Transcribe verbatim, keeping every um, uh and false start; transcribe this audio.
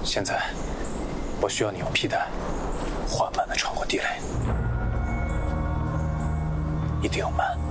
现在，我需要你用皮带缓慢地穿过地雷，一定要慢。